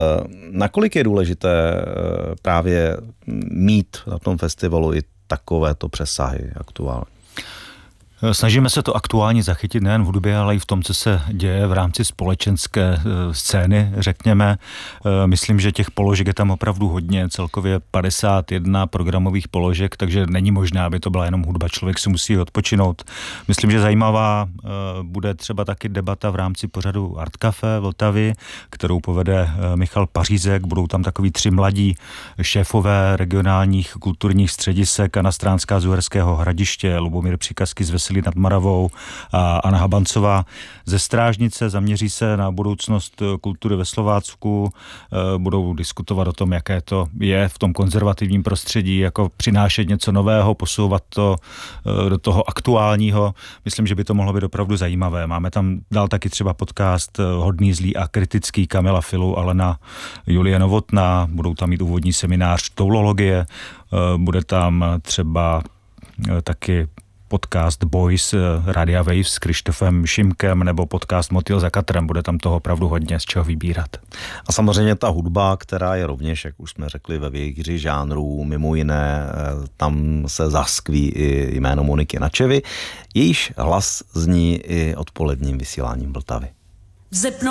Nakolik je důležité právě mít na tom festivalu i takovéto přesahy aktuálně? Snažíme se to aktuálně zachytit nejen v hudbě, ale i v tom, co se děje v rámci společenské scény, řekněme. Myslím, že těch položek je tam opravdu hodně, celkově 51 programových položek, takže není možné, aby to byla jenom hudba, člověk si musí odpočinout. Myslím, že zajímavá bude třeba taky debata v rámci pořadu Art Café Vltavy, kterou povede Michal Pařízek, budou tam takový 3 mladí šéfové regionálních kulturních středisek, Anna Stránská z Uherského Hradiště, Lubomír Příkazky z Veselí nad Moravou a Anna Habancová ze Strážnice, zaměří se na budoucnost kultury ve Slovácku, budou diskutovat o tom, jaké to je v tom konzervativním prostředí, jako přinášet něco nového, posouvat to do toho aktuálního. Myslím, že by to mohlo být opravdu zajímavé. Máme tam dál taky třeba podcast Hodný, zlý a kritický Kamila Filu, Alena Julie Novotná, budou tam mít úvodní seminář toulologie, bude tam třeba taky podcast Boys Radia Waves s Krištofem Šimkem nebo podcast Motýl za katrem. Bude tam toho opravdu hodně z čeho vybírat. A samozřejmě ta hudba, která je rovněž, jak už jsme řekli, ve vějíři žánrů, mimo jiné, tam se zaskví i jméno Moniky Načevy, jejíž hlas zní i odpoledním vysíláním Vltavy.